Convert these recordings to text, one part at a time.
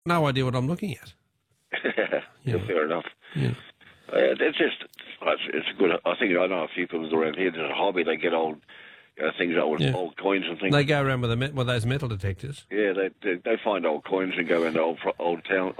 no idea what I'm looking at. Yeah, fair enough. Yeah. It's just, it's a good. I think I know a few people around here. There's a hobby. They get old things, old coins and things. They go around with those metal detectors. Yeah, they find old coins and go into old town,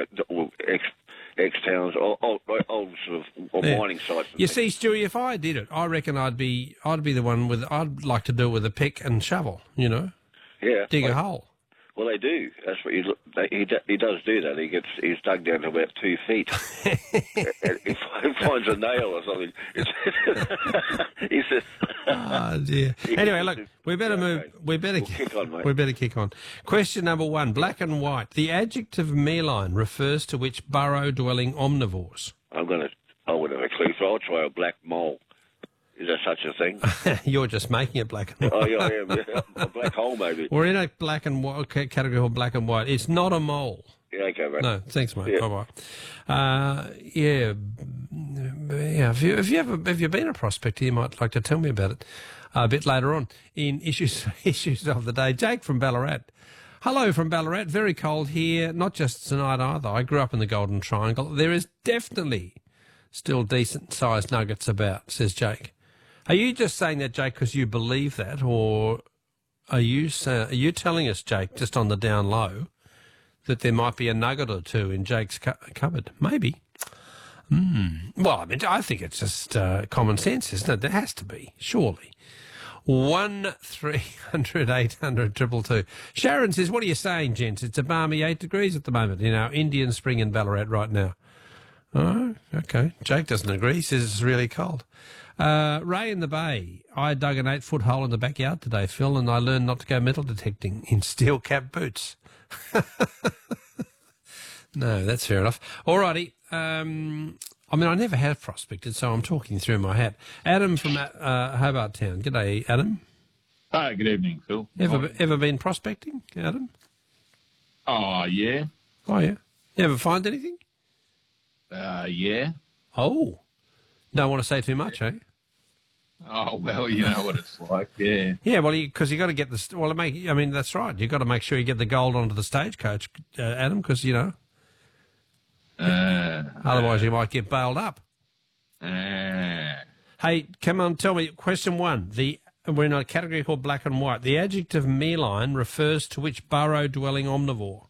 ex towns, old sort of mining sites. You see, Stewie, if I did it, I reckon I'd be the one with. I'd like to do it with a pick and shovel. You know. Yeah. Dig a hole. Well, they do. That's what he does do that. He's dug down to about 2 feet. And he finds a nail or something. He says, "Oh dear." Anyway, look, we better move. We better kick on, mate. We better kick on. Question number 1: black and white. The adjective meline refers to which burrow-dwelling omnivores? I wouldn't have a clue, so I'll try a black mole. Is there such a thing? You're just making it black and white. Oh, yeah, I am. Yeah. A black hole, maybe. We're in a black and white category called black and white. It's not a mole. Yeah, okay, mate. No, thanks, mate. Yeah. Bye-bye. Yeah. Have you been a prospector? You might like to tell me about it a bit later on in issues of the day. Jake from Ballarat. Hello from Ballarat. Very cold here. Not just tonight either. I grew up in the Golden Triangle. There is definitely still decent-sized nuggets about, says Jake. Are you just saying that, Jake, because you believe that, or are you telling us, Jake, just on the down low, that there might be a nugget or two in Jake's cupboard? Maybe. Well, I mean, I think it's just common sense, isn't it? There has to be, surely. 1300 800 222. Sharon says, what are you saying, gents? It's a balmy 8 degrees at the moment in our Indian spring in Ballarat right now. Oh, okay. Jake doesn't agree. He says it's really cold. Ray in the Bay. I dug an 8-foot hole in the backyard today, Phil, and I learned not to go metal detecting in steel cap boots. No, that's fair enough. All righty. I mean, I never have prospected, so I'm talking through my hat. Adam from Hobart Town. G'day, Adam. Hi, good evening, Phil. Ever been prospecting, Adam? Oh, yeah. Oh, yeah. You ever find anything? Yeah. Oh. Don't want to say too much, eh? Oh, well, you know what it's like, yeah. Yeah, well, because you got to get the... Well, I mean, that's right. You've got to make sure you get the gold onto the stagecoach, Adam, because, you know... otherwise you might get bailed up. Hey, come on, tell me, question 1. We're in a category called black and white. The adjective meline refers to which burrow-dwelling omnivore?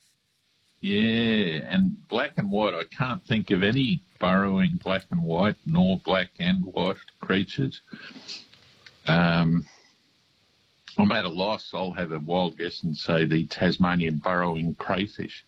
Yeah, and black and white, I can't think of any burrowing black and white, nor black and white creatures. I'm at a loss. I'll have a wild guess and say the Tasmanian burrowing crayfish.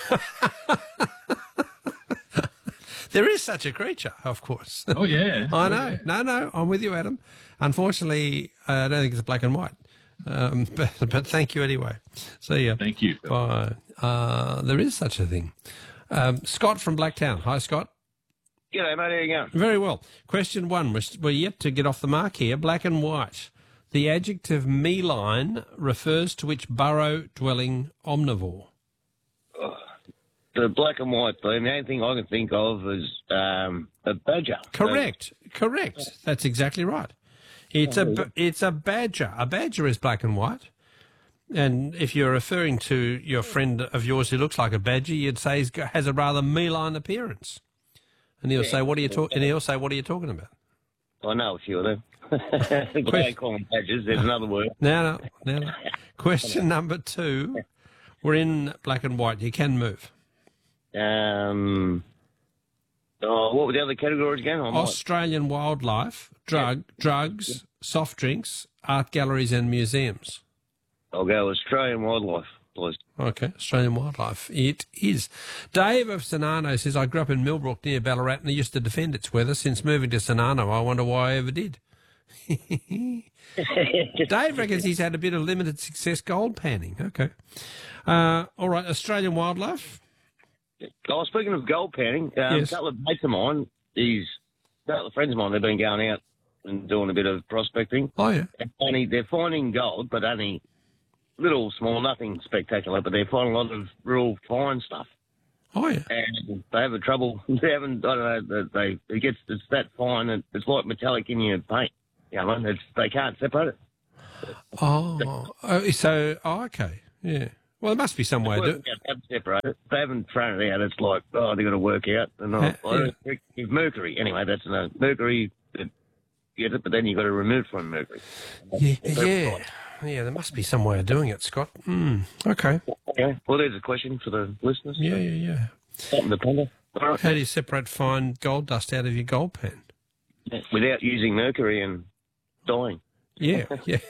There is such a creature, of course. Oh, yeah. I know. Yeah. No, I'm with you, Adam. Unfortunately, I don't think it's black and white. But thank you anyway. See ya. Thank you. Bye. There is such a thing. Scott from Blacktown. Hi, Scott. G'day, mate. How you going? Very well. Question 1. We're yet to get off the mark here. Black and white. The adjective meline refers to which burrow-dwelling omnivore? The black and white theme, the only thing I can think of is a badger. Correct. That's exactly right. It's a badger. A badger is black and white. And if you're referring to your friend of yours who looks like a badger, you'd say he has a rather meline appearance. And he'll say, "What are you talking?" And he'll say, "What are you talking about?" I know a few of them. They don't call them badgers. There's another word. No. Question number 2. We're in black and white. You can move. What were the other categories again? Australian wildlife, drugs, soft drinks, art galleries and museums. I'll go Australian wildlife, please. Okay, Australian wildlife. It is. Dave of Sanano says, I grew up in Millbrook near Ballarat and I used to defend its weather. Since moving to Sanano, I wonder why I ever did. Dave reckons he's had a bit of limited success gold panning. Okay. All right, Australian wildlife. Oh, speaking of gold panning, yes. A couple of mates of mine, a couple of friends of mine, they've been going out and doing a bit of prospecting. Oh, yeah. And they're finding gold, but only little, small, nothing spectacular, but they're finding a lot of real fine stuff. Oh, yeah. And they have trouble. They haven't, I don't know, it's that fine, and it's like metallic in your paint. You know, they can't separate it. Okay. Yeah. Well, there must be some way to do it. They haven't separated. They haven't thrown it out. It's like, oh, they've got to work out. And with mercury. Anyway, that's another. Mercury, get it, but then you've got to remove from mercury. Yeah, there must be some way of doing it, Scott. Okay. Okay. Well, there's a question for the listeners. Yeah. Something to ponder. All right. How do you separate fine gold dust out of your gold pan? Without using mercury and dying. Yeah.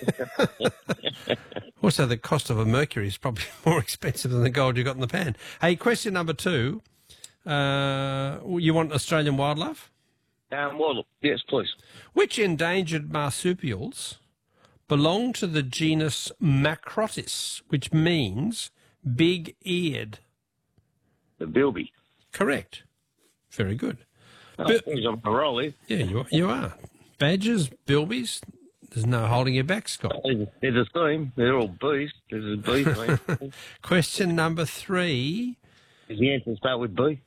Also, the cost of a mercury is probably more expensive than the gold you got in the pan. Hey, question number 2. You want Australian wildlife? Well, yes, please. Which endangered marsupials belong to the genus Macrotis, which means big-eared? The bilby. Correct. Very good. I'm on a roll here. Yeah, you are. Badgers, bilbies, there's no holding you back, Scott. There's a theme. They're all bees. There's a bee theme. Question number 3. Does the answer start with B?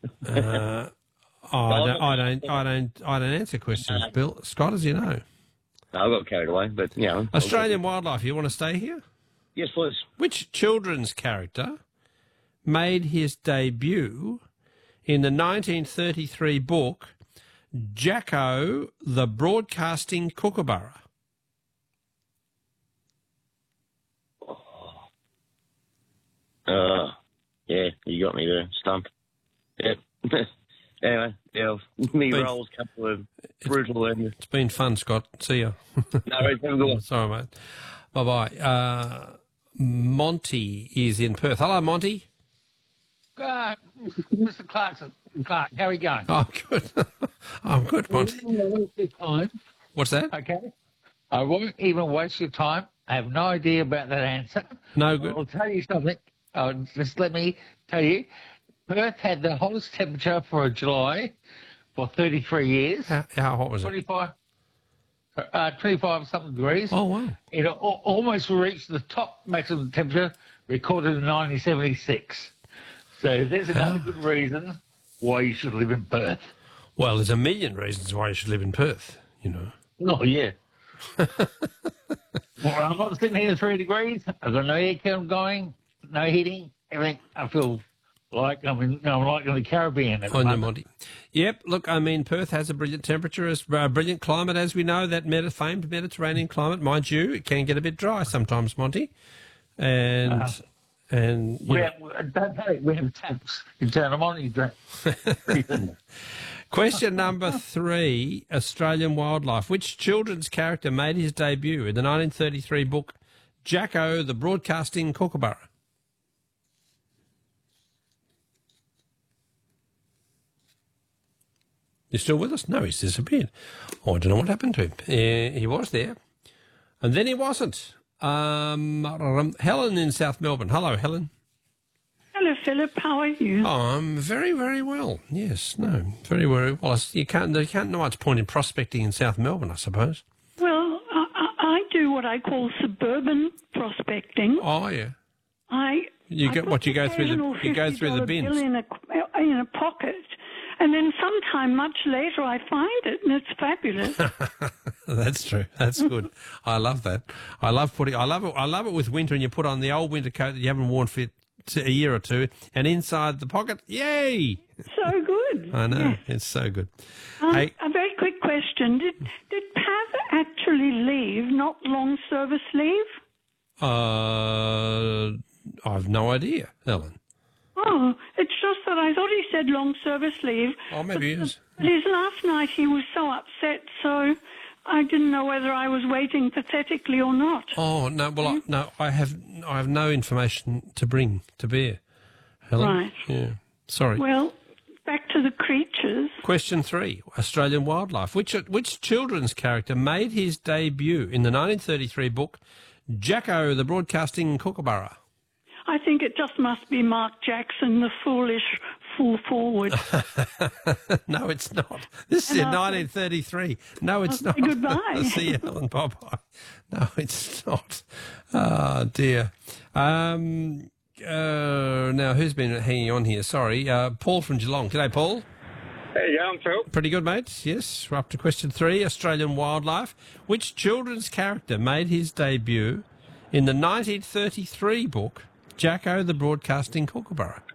I don't answer questions, Bill. Scott, as you know. No, I got carried away, but, you know. Australian wildlife, you want to stay here? Yes, please. Which children's character made his debut in the 1933 book Jacko the Broadcasting Kookaburra? Yeah, you got me there. Stumped. Yep. Anyway, me rolls, couple of brutal endings. It's been fun, Scott. See ya. No, have a good one. Sorry, mate. Bye-bye. Monty is in Perth. Hello, Monty. Mr. Clarkson. Clark, how are you going? Oh, good. I'm good, Monty. I won't waste your time, What's that? okay? I won't even waste your time. I have no idea about that answer. No good. I'll tell you something. Just let me tell you. Perth had the hottest temperature for July for 33 years. How hot was it? 25 something degrees. Oh, wow. It almost reached the top maximum temperature recorded in 1976. So there's another good reason why you should live in Perth. Well, there's a million reasons why you should live in Perth, you know. Oh, yeah. Well, I'm not sitting here at 3 degrees. I've got no aircon going, no heating, everything. I feel like I'm in the Caribbean at the On your moment. Monty. Yep, look, I mean, Perth has a brilliant temperature, a brilliant climate, as we know, that famed Mediterranean climate. Mind you, it can get a bit dry sometimes, Monty. And you We have taps in town. I'm on your drink. Question number 3, Australian wildlife. Which children's character made his debut in the 1933 book Jacko the Broadcasting Kookaburra? You still with us? No, he's disappeared. Oh, I don't know what happened to him. He was there, and then he wasn't. Helen in South Melbourne. Hello, Helen. Hello, Philip. How are you? Oh, I'm very, very well. Yes, no, very, very well. You can't know much point in prospecting in South Melbourne, I suppose. Well, I do what I call suburban prospecting. Oh, yeah. You go through the bins. Bill in a pocket, and then sometime much later I find it, and it's fabulous. That's true. That's good. I love that. I love it with winter, and you put on the old winter coat that you haven't worn for a year or two, and inside the pocket, yay! So good. I know. Yes. It's so good. A very quick question: Did Pav actually leave, not long service leave? I've no idea, Ellen. Oh, it's just that I thought he said long service leave. Oh, maybe he is. But his last night he was so upset, so I didn't know whether I was waiting pathetically or not. Oh no! Well, I have no information to bring to bear, Helen. Right. Yeah. Sorry. Well, back to the creatures. Question 3: Australian wildlife. Which children's character made his debut in the 1933 book Jacko the Broadcasting Kookaburra? I think it just must be Mark Jackson, the foolish fool forward. No, it's not. This is in 1933. No, it's not. Goodbye. See you, Helen. Bye-bye. No, it's not. Oh, dear. Now, who's been hanging on here? Sorry. Paul from Geelong. G'day, Paul. Hey, yeah, I'm Phil. Pretty good, mate. Yes, we're up to question 3, Australian wildlife. Which children's character made his debut in the 1933 book Jacko, the Broadcasting Kookaburra.